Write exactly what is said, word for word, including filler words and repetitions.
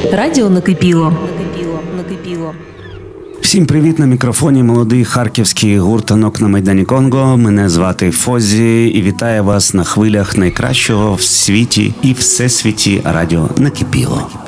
Радіо накипіло. Накипіло, накипіло. Всім привіт, на мікрофоні молодий харківський гуртанок на Майдані Конго. Мене звати Фозі і вітаю вас на хвилях найкращого в світі і всесвіті радіо накипіло.